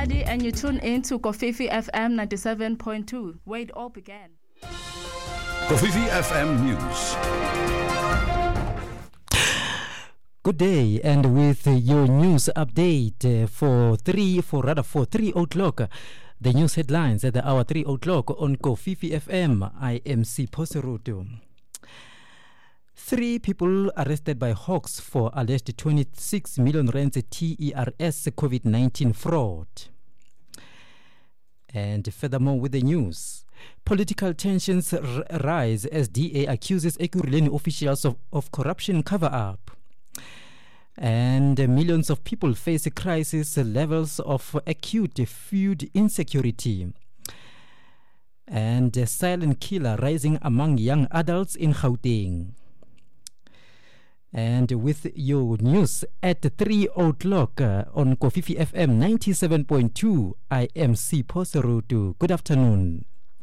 Adi, and you tune in to Kofifi FM 97.2, where it all began. Kofifi FM News. Good day, and with your news update for 3 o'clock, the news headlines at the hour 3 o'clock on Kofifi FM. I am Sipho Serutu. 3 people arrested by Hawks for alleged 26 million rand TERS COVID-19 fraud. And furthermore with the news, political tensions rise as DA accuses Ekurhuleni officials of corruption cover-up. And millions of people face crisis levels of acute food insecurity. And a silent killer rising among young adults in Gauteng. And with your news at 3 o'clock on Kofifi FM 97.2, I am Sipho Serutu. Good afternoon.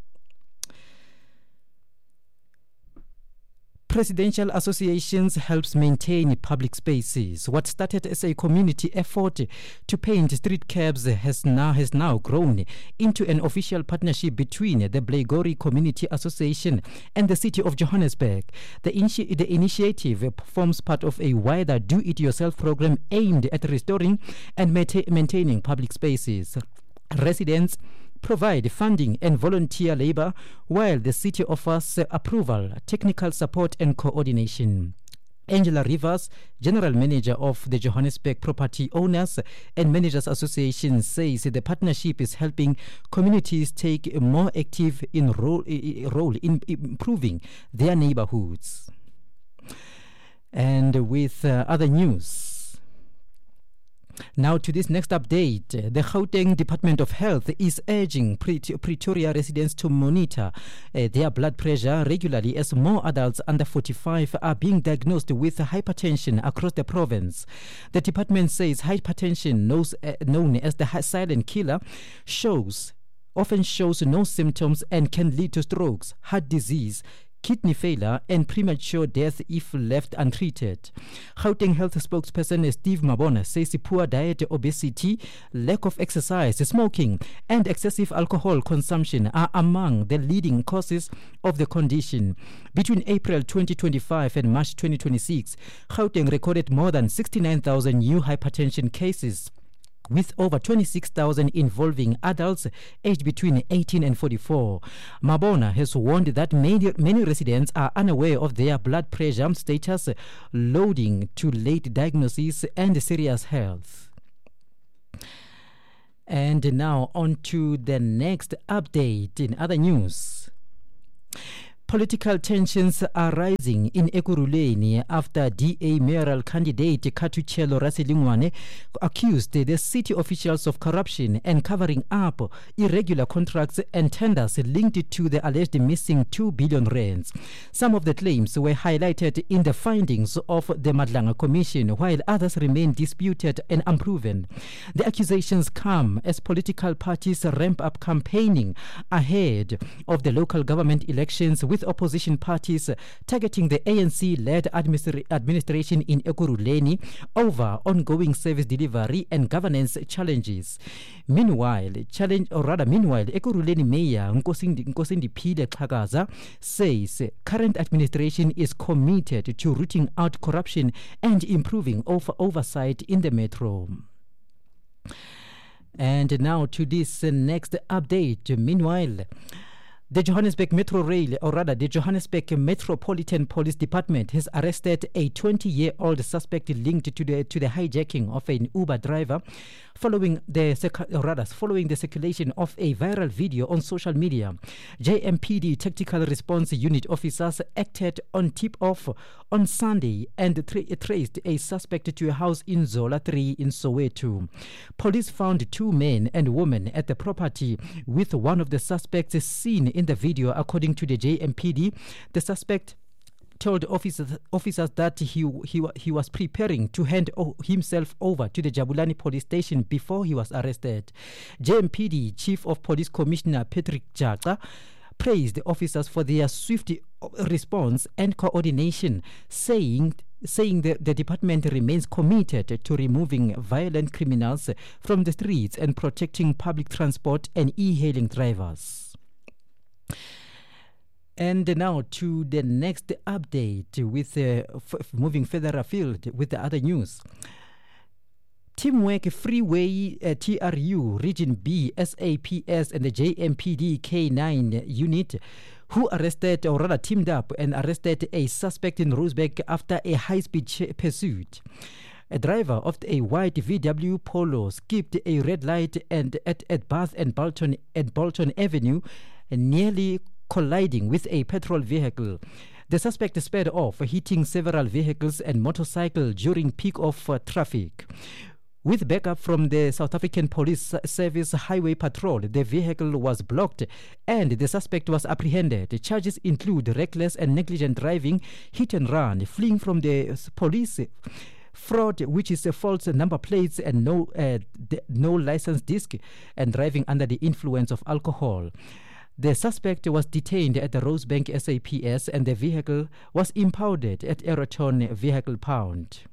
Presidential associations helps maintain public spaces. What started as a community effort to paint street curbs has now grown into an official partnership between the Blaigori Community Association and the City of Johannesburg. The initiative forms part of a wider do-it-yourself program aimed at restoring and maintaining public spaces. Residents provide funding and volunteer labor, while the city offers approval, technical support and coordination. Angela Rivers, General Manager of the Johannesburg Property Owners and Managers Association, says the partnership is helping communities take a more active role in improving their neighborhoods. And with other news, now to this next update, the Gauteng Department of Health is urging Pretoria residents to monitor their blood pressure regularly as more adults under 45 are being diagnosed with hypertension across the province. The department says hypertension, known as the silent killer, often shows no symptoms and can lead to strokes, heart disease, kidney failure and premature death if left untreated. Gauteng Health spokesperson Steve Mabona says poor diet, obesity, lack of exercise, smoking and excessive alcohol consumption are among the leading causes of the condition. Between April 2025 and March 2026, Gauteng recorded more than 69,000 new hypertension cases, with over 26,000 involving adults aged between 18 and 44. Mabona has warned that many residents are unaware of their blood pressure status, leading to late diagnosis and serious health. And now on to the next update in other news. Political tensions are rising in Ekurhuleni after DA mayoral candidate Kathutyelo Raselingwane accused the city officials of corruption and covering up irregular contracts and tenders linked to the alleged missing 2 billion rands. Some of the claims were highlighted in the findings of the Madlanga Commission, while others remain disputed and unproven. The accusations come as political parties ramp up campaigning ahead of the local government elections, with opposition parties targeting the ANC-led administration in Ekurhuleni over ongoing service delivery and governance challenges. Meanwhile, Ekurhuleni Mayor Nkosindiphihle Xhakaza says current administration is committed to rooting out corruption and improving oversight in the metro. And now to this next update. Meanwhile, the Johannesburg Metro Rail, or rather the Johannesburg Metropolitan Police Department, has arrested a 20-year-old suspect linked to the hijacking of an Uber driver following the circulation of a viral video on social media. JMPD Tactical Response Unit officers acted on tip-off on Sunday and traced a suspect to a house in Zola 3 in Soweto. Police found 2 men and women at the property, with one of the suspects seen in the video. According to the JMPD, the suspect told officers that he was preparing to hand himself over to the Jabulani police station before he was arrested. JMPD Chief of Police Commissioner Patrick Jaka praised the officers for their swift response and coordination, saying saying that the department remains committed to removing violent criminals from the streets and protecting public transport and e-hailing drivers. And now to the next update, with moving further afield with the other news. Teamwork Freeway TRU Region B SAPS and the JMPD K9 unit, who arrested, or rather teamed up and arrested a suspect in Rosebank after a high-speed pursuit. A driver of a white VW Polo skipped a red light and at Bath and Bolton Avenue, nearly colliding with a patrol vehicle. The suspect sped off, hitting several vehicles and motorcycles during peak-off traffic. With backup from the South African Police Service Highway Patrol, the vehicle was blocked and the suspect was apprehended. The charges include reckless and negligent driving, hit and run, fleeing from the police, fraud, which is a false number plates and no license disc, and driving under the influence of alcohol. The suspect was detained at the Rosebank SAPS and the vehicle was impounded at Aeroton Vehicle Pound.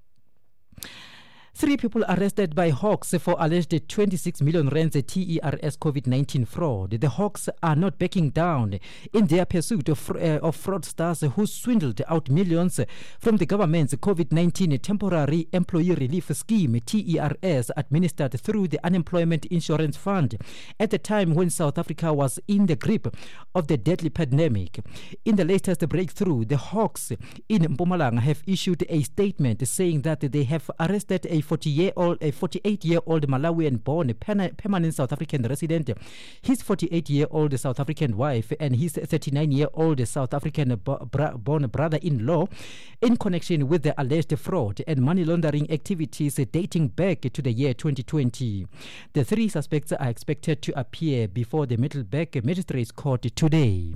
3 people arrested by Hawks for alleged 26 million rands TERS COVID-19 fraud. The Hawks are not backing down in their pursuit of fraudsters who swindled out millions from the government's COVID-19 Temporary Employee Relief Scheme, TERS, administered through the Unemployment Insurance Fund at the time when South Africa was in the grip of the deadly pandemic. In the latest breakthrough, the Hawks in Mpumalanga have issued a statement saying that they have arrested a 48-year-old Malawian-born permanent South African resident, his 48-year-old South African wife, and his 39-year-old South African-born brother-in-law in connection with the alleged fraud and money laundering activities dating back to the year 2020. The 3 suspects are expected to appear before the Middelburg Magistrates Court today.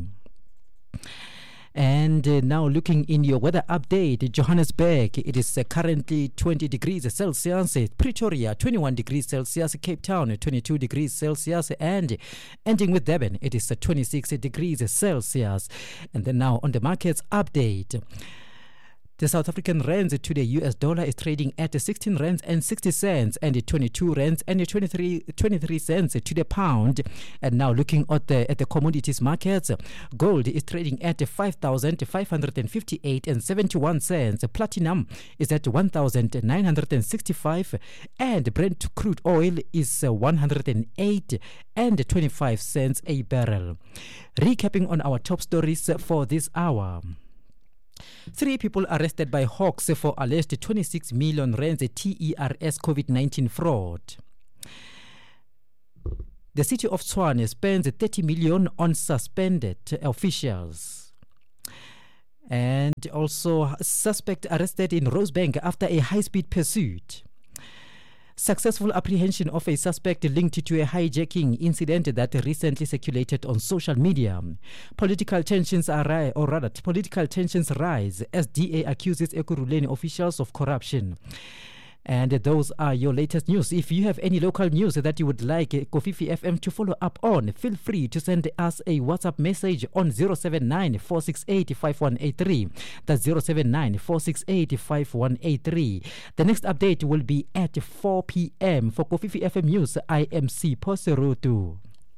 And now looking in your weather update, Johannesburg, it is currently 20 degrees Celsius, Pretoria 21 degrees Celsius, Cape Town 22 degrees Celsius, and ending with Durban, it is 26 degrees Celsius. And then now on the markets update. The South African rand to the US dollar is trading at 16 rands and 60 cents and 22 rands and 23 cents to the pound. And now looking at the commodities markets, gold is trading at 5,558 and 71 cents. Platinum is at 1,965 and Brent crude oil is 108 and 25 cents a barrel. Recapping on our top stories for this hour. 3 people arrested by Hawks for alleged 26 million rands TERS COVID-19 fraud. The city of Tshwane spends 30 million on suspended officials. And also suspect arrested in Rosebank after a high-speed pursuit. Successful apprehension of a suspect linked to a hijacking incident that recently circulated on social media. Political tensions rise as DA accuses Ekurhuleni officials of corruption. And those are your latest news. If you have any local news that you would like Kofifi FM to follow up on, feel free to send us a WhatsApp message on 079-468-5183. That's 079-468-5183. The next update will be at 4 p.m. For Kofifi FM News, I am C. Poserutu.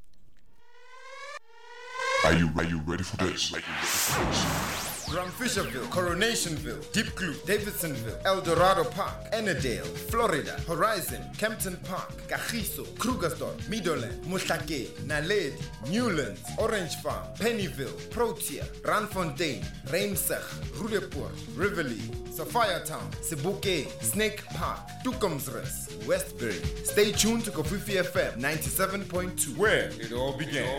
Are you ready for this? Ramfisherville, Coronationville, Diepkloof, Davidsonville, El Dorado Park, Ennerdale, Florida, Horizon, Kempton Park, Kagiso, Krugersdorp, Meadowland, Mohlake, Naledi, Newlands, Orange Farm, Pennyville, Protea, Randfontein, Reimsig, Rudepoort, Rivoli, Sophiatown, Sebokeng, Snake Park, Toekomsrus, Westbury. Stay tuned to Kofifi FM 97.2, where it all began.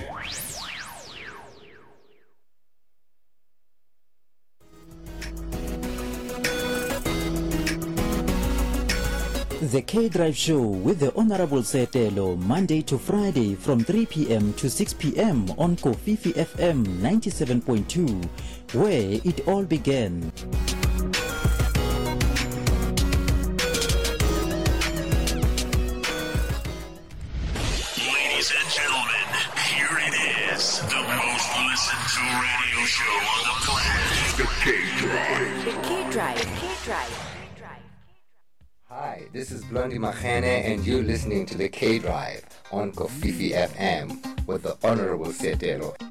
The K-Drive Show with the Honorable Setelo, Monday to Friday from 3 p.m. to 6 p.m. on Kofifi FM 97.2, where it all began. Ladies and gentlemen, here it is. This, the most listened to radio show on the planet. The K-Drive. The K-Drive. K-Drive. Hi, this is Blondie Machene, and you're listening to the K-Drive on Kofifi FM with the Honorable Setelo.